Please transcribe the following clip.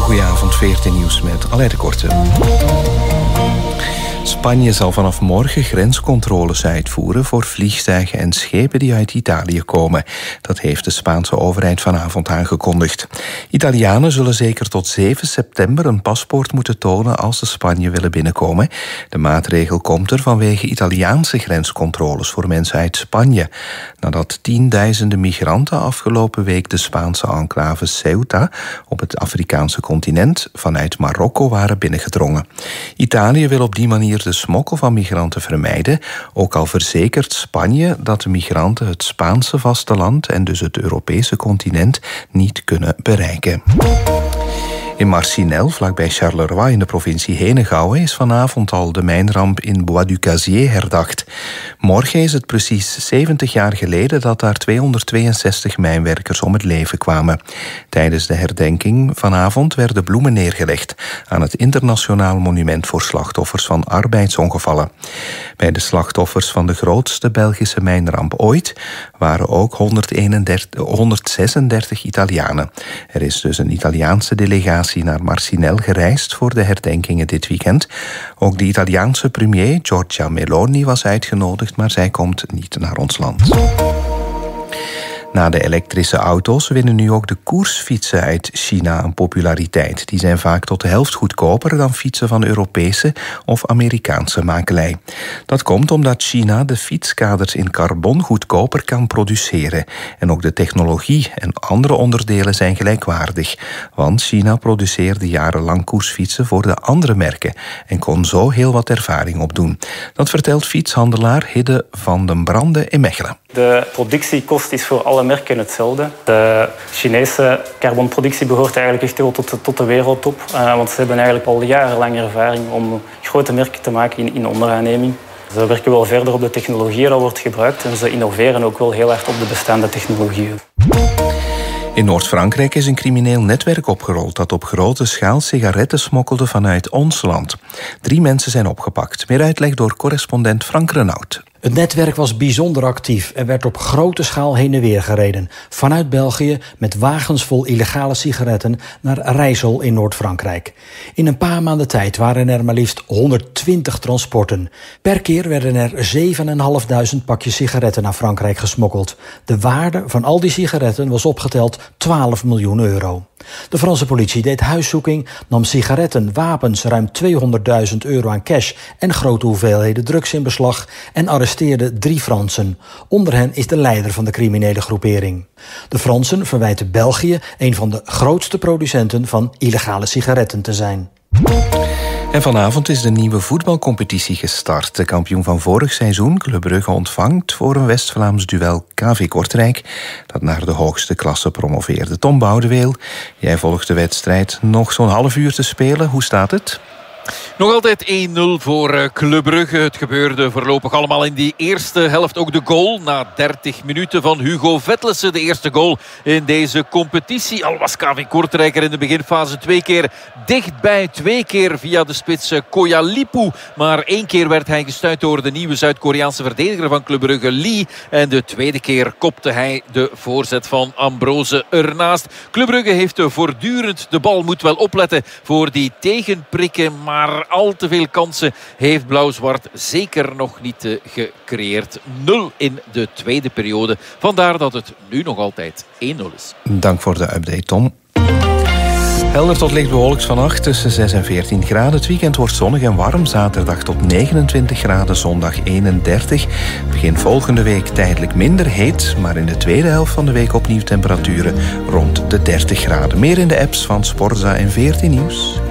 goedenavond, 14 nieuws met Aleid de Korte. Spanje zal vanaf morgen grenscontroles uitvoeren voor vliegtuigen en schepen die uit Italië komen. Dat heeft de Spaanse overheid vanavond aangekondigd. Italianen zullen zeker tot 7 september een paspoort moeten tonen als ze Spanje willen binnenkomen. De maatregel komt er vanwege Italiaanse grenscontroles voor mensen uit Spanje. Nadat tienduizenden migranten afgelopen week de Spaanse enclave Ceuta op het Afrikaanse continent vanuit Marokko waren binnengedrongen. Italië wil op die manier de smokkel van migranten vermijden, ook al verzekert Spanje dat de migranten het Spaanse vasteland en dus het Europese continent niet kunnen bereiken. In Marcinelle, vlakbij Charleroi in de provincie Henegouwen, is vanavond al de mijnramp in Bois du Casier herdacht. Morgen is het precies 70 jaar geleden dat daar 262 mijnwerkers om het leven kwamen. Tijdens de herdenking vanavond werden bloemen neergelegd aan het internationaal monument voor slachtoffers van arbeidsongevallen. Bij de slachtoffers van de grootste Belgische mijnramp ooit waren ook 136 Italianen. Er is dus een Italiaanse delegatie naar Marcinelle gereisd voor de herdenkingen dit weekend. Ook de Italiaanse premier Giorgia Meloni was uitgenodigd, maar zij komt niet naar ons land. Na de elektrische auto's winnen nu ook de koersfietsen uit China een populariteit. Die zijn vaak tot de helft goedkoper dan fietsen van Europese of Amerikaanse makelij. Dat komt omdat China de fietskaders in carbon goedkoper kan produceren. En ook de technologie en andere onderdelen zijn gelijkwaardig. Want China produceerde jarenlang koersfietsen voor de andere merken en kon zo heel wat ervaring opdoen. Dat vertelt fietshandelaar Hidde van den Brande in Mechelen. De productiekost is voor alle merken hetzelfde. De Chinese carbonproductie behoort eigenlijk echt wel tot de wereldtop. Want ze hebben eigenlijk al jarenlang ervaring om grote merken te maken in onderaanneming. Ze werken wel verder op de technologie dat wordt gebruikt en ze innoveren ook wel heel hard op de bestaande technologieën. In Noord-Frankrijk is een crimineel netwerk opgerold dat op grote schaal sigaretten smokkelde vanuit ons land. 3 mensen zijn opgepakt. Meer uitleg door correspondent Frank Renaud. Het netwerk was bijzonder actief en werd op grote schaal heen en weer gereden. Vanuit België met wagens vol illegale sigaretten naar Rijssel in Noord-Frankrijk. In een paar maanden tijd waren er maar liefst 120 transporten. Per keer werden er 7.500 pakjes sigaretten naar Frankrijk gesmokkeld. De waarde van al die sigaretten was opgeteld 12 miljoen euro. De Franse politie deed huiszoeking, nam sigaretten, wapens, ruim 200.000 euro aan cash en grote hoeveelheden drugs in beslag en arresteerde 3 Fransen. Onder hen is de leider van de criminele groepering. De Fransen verwijten België een van de grootste producenten van illegale sigaretten te zijn. En vanavond is de nieuwe voetbalcompetitie gestart. De kampioen van vorig seizoen, Club Brugge, ontvangt voor een West-Vlaams duel KV Kortrijk, dat naar de hoogste klasse promoveerde. Tom Boudeweel, jij volgt de wedstrijd. Nog zo'n half uur te spelen. Hoe staat het? Nog altijd 1-0 voor Club Brugge. Het gebeurde voorlopig allemaal in die eerste helft. Ook de goal na 30 minuten van Hugo Vetlesen. De eerste goal in deze competitie. Al was KV Kortrijk er in de beginfase 2 keer dichtbij. 2 keer via de spits Koyalipu. Maar 1 keer werd hij gestuit door de nieuwe Zuid-Koreaanse verdediger van Club Brugge, Lee. En de tweede keer kopte hij de voorzet van Ambrose ernaast. Club Brugge heeft voortdurend de bal. Moet wel opletten voor die tegenprikken. Maar al te veel kansen heeft Blauw-Zwart zeker nog niet gecreëerd. 0 in de tweede periode. Vandaar dat het nu nog altijd 1-0 is. Dank voor de update, Tom. Helder tot licht bewolkt vannacht tussen 6 en 14 graden. Het weekend wordt zonnig en warm. Zaterdag tot 29 graden, zondag 31. Begin volgende week tijdelijk minder heet, maar in de tweede helft van de week opnieuw temperaturen rond de 30 graden. Meer in de apps van Sporza en 14 Nieuws.